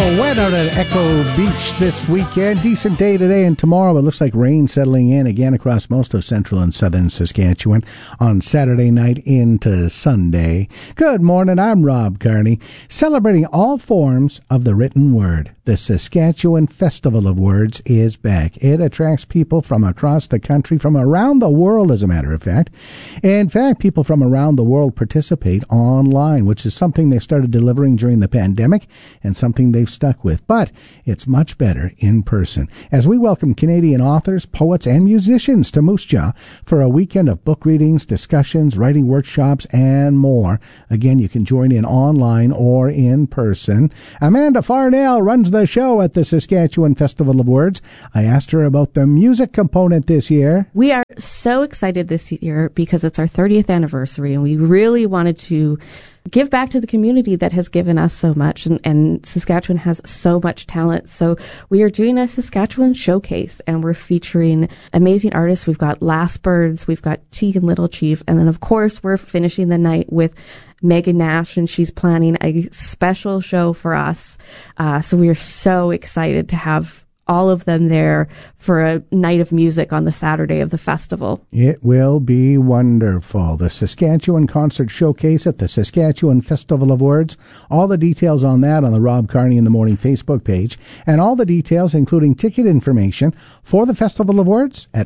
wet out at Echo Beach this weekend. Decent day today and tomorrow. It looks like rain settling in again across most of central and southern Saskatchewan on Saturday night into Sunday. Good morning, I'm Rob Carney, celebrating all forms of the written word. The Saskatchewan Festival of Words is back. It attracts people from across the country, from around the world, as a matter of fact. In fact, people from around the world participate online, which is something they started delivering during the pandemic and something they've stuck with. But it's much better in person. As we welcome Canadian authors, poets, and musicians to Moose Jaw for a weekend of book readings, discussions, writing workshops, and more. Again, you can join in online or in person. Amanda Farnell runs the show at the Saskatchewan Festival of Words. I asked her about the music component this year. We are so excited this year because it's our 30th anniversary, and we really wanted to give back to the community that has given us so much, and Saskatchewan has so much talent. So we are doing a Saskatchewan showcase, and we're featuring amazing artists. We've got Last Birds, we've got Tegan Little Chief, and then of course we're finishing the night with Megan Nash, and she's planning a special show for us. So we are so excited to have all of them there for a night of music on the Saturday of the festival. It will be wonderful. The Saskatchewan Concert Showcase at the Saskatchewan Festival of Words. All the details on that on the Rob Carney in the Morning Facebook page. And all the details, including ticket information for the Festival of Words at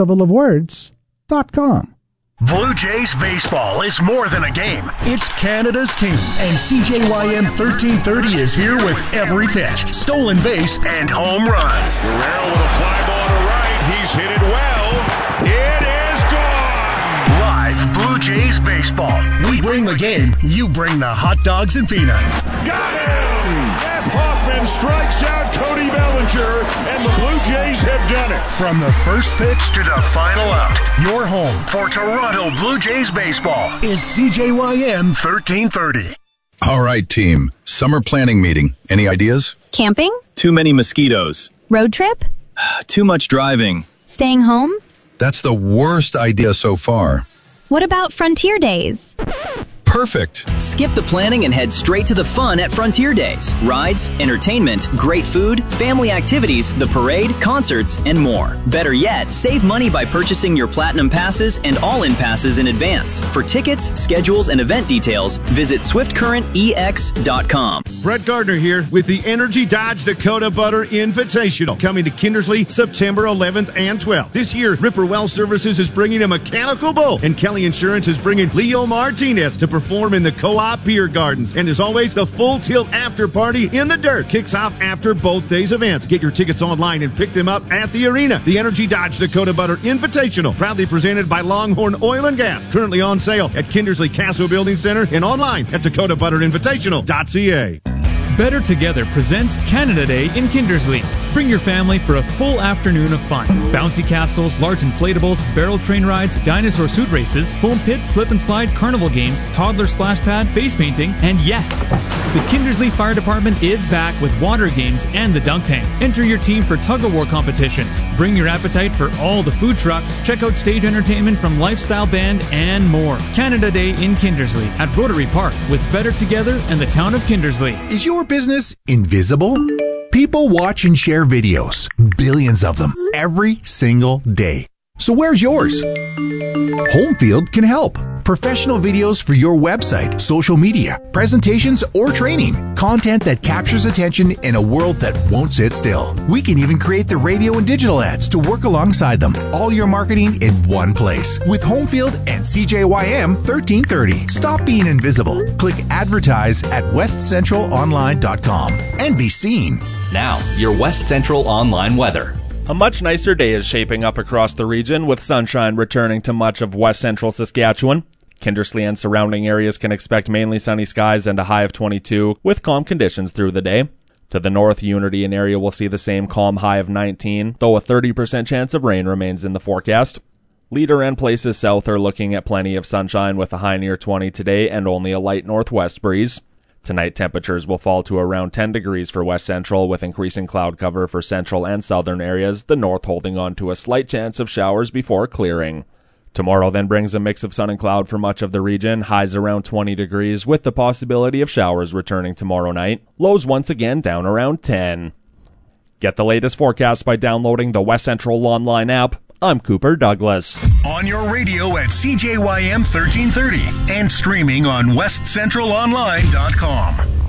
festivalofwords.com. Blue Jays baseball is more than a game. It's Canada's team. And CJYM 1330 is here with every pitch, stolen base, and home run. Guerrero with a fly ball to right. He's hit it well. It is gone. Live Blue Jays baseball. We bring the game. You bring the hot dogs and peanuts. Got him! Jeff Hoffman strikes out Cody Bellinger, and the Blue Jays have done it. From the first pitch to the final out, your home for Toronto Blue Jays baseball is CJYM 1330. All right, team. Summer planning meeting. Any ideas? Camping? Too many mosquitoes. Road trip? Too much driving. Staying home? That's the worst idea so far. What about Frontier Days? Perfect. Skip the planning and head straight to the fun at Frontier Days. Rides, entertainment, great food, family activities, the parade, concerts, and more. Better yet, save money by purchasing your Platinum Passes and All-In Passes in advance. For tickets, schedules, and event details, visit SwiftCurrentEX.com. Brett Gardner here with the Energy Dodge Dakota Butter Invitational, coming to Kindersley September 11th and 12th. This year, Ripper Well Services is bringing a mechanical bull, and Kelly Insurance is bringing Leo Martinez to perform in the Co-op Beer Gardens. And as always, the Full Tilt After Party in the Dirt kicks off after both days' events. Get your tickets online and pick them up at the arena. The Energy Dodge Dakota Butter Invitational, proudly presented by Longhorn Oil and Gas, currently on sale at Kindersley Castle Building Center and online at dakotabutterinvitational.ca. Better Together presents Canada Day in Kindersley. Bring your family for a full afternoon of fun. Bouncy castles, large inflatables, barrel train rides, dinosaur suit races, foam pit, slip and slide, carnival games, toddler splash pad, face painting, and yes, the Kindersley Fire Department is back with water games and the dunk tank. Enter your team for tug-of-war competitions. Bring your appetite for all the food trucks. Check out stage entertainment from Lifestyle Band and more. Canada Day in Kindersley at Rotary Park with Better Together and the town of Kindersley. Is your business invisible? People watch and share videos, billions of them, every single day. So where's yours? Homefield can help. Professional videos for your website, social media, presentations, or training. Content that captures attention in a world that won't sit still. We can even create the radio and digital ads to work alongside them. All your marketing in one place. With Homefield and CJYM 1330. Stop being invisible. Click advertise at westcentralonline.com and be seen. Now, your West Central Online weather. A much nicer day is shaping up across the region, with sunshine returning to much of west central Saskatchewan. Kindersley and surrounding areas can expect mainly sunny skies and a high of 22, with calm conditions through the day. To the north, Unity and area will see the same calm high of 19, though a 30% chance of rain remains in the forecast. Leader and places south are looking at plenty of sunshine with a high near 20 today and only a light northwest breeze. Tonight, temperatures will fall to around 10 degrees for west central, with increasing cloud cover for central and southern areas, the north holding on to a slight chance of showers before clearing. Tomorrow then brings a mix of sun and cloud for much of the region, highs around 20 degrees with the possibility of showers returning tomorrow night. Lows once again down around 10. Get the latest forecast by downloading the West Central Online app. I'm Cooper Douglas. On your radio at CJYM 1330 and streaming on westcentralonline.com.